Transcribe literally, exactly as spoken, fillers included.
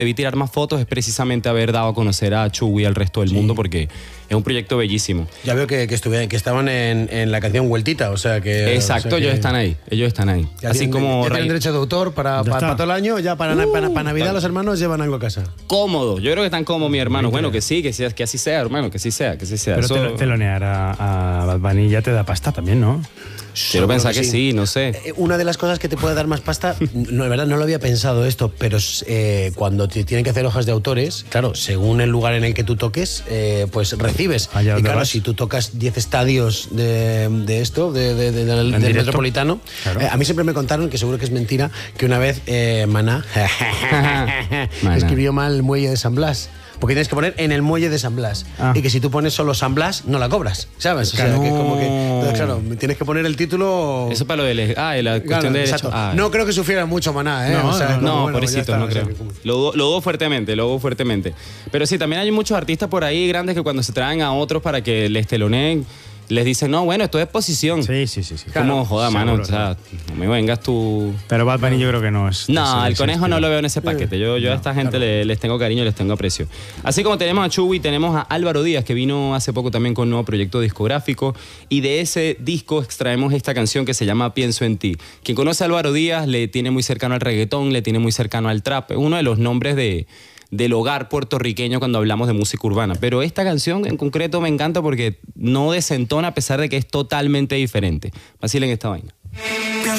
debí tirar más fotos es precisamente haber dado a conocer a Chuy al resto del sí. mundo, porque es un proyecto bellísimo. Ya veo que, que, estuve, que estaban en, en la canción Vueltita, o sea que... Exacto, o sea que, ellos están ahí, ellos están ahí. Ya Así tienen, como... Ya tienen derecho de autor para, para, para todo el año, ya para, uh, para, para Navidad tal. Los hermanos llevan algo a casa. Cómodo, yo creo que están cómodos mis hermanos. Bueno, que sí, que, sea, que así sea, hermano, que así sea, que así sea. Pero Eso... telonear a, a Bad Bunny ya te da pasta también, ¿no? Quiero pensar que sí. sí, no sé. Una de las cosas que te puede dar más pasta, no, de verdad no lo había pensado esto, pero eh, cuando te tienen que hacer hojas de autores, claro, según el lugar en el que tú toques, eh, pues recibes. Allá y claro, vas. si tú tocas diez estadios de, de esto, de, de, de, de, del, del Metropolitano, claro. eh, a mí siempre me contaron, que seguro que es mentira, que una vez eh, Maná escribió mal el muelle de San Blas. Porque tienes que poner en el muelle de San Blas. Ah. Y que si tú pones solo San Blas, no la cobras, ¿sabes? O sea, no. que como que... Entonces, claro, tienes que poner el título... Eso para lo de... Ah, y la cuestión claro, de derecho. Ah. No creo que sufriera mucho Maná, ¿eh? No, o sea, no, no bueno, pobrecito, no creo. O sea, como... Lo dudo, lo dudo fuertemente, lo dudo fuertemente. Pero sí, también hay muchos artistas por ahí grandes que cuando se traen a otros para que les teloneen, les dicen, no, bueno, esto es exposición. Sí, sí, sí. sí. Como, claro, joda, mano, seguro, o sea, no me vengas tú... Pero Bad Bunny yo creo que no es... No, el conejo no estilo. lo veo en ese paquete. Yo, yo no, a esta gente claro. les, les tengo cariño, les tengo aprecio. Así como tenemos a Chuy, tenemos a Álvaro Díaz, que vino hace poco también con un nuevo proyecto discográfico. Y de ese disco extraemos esta canción que se llama Pienso en ti. Quien conoce a Álvaro Díaz le tiene muy cercano al reggaetón, le tiene muy cercano al trap. Es uno de los nombres de... del hogar puertorriqueño cuando hablamos de música urbana. Pero esta canción en concreto me encanta porque no desentona a pesar de que es totalmente diferente. Vacilen esta vaina.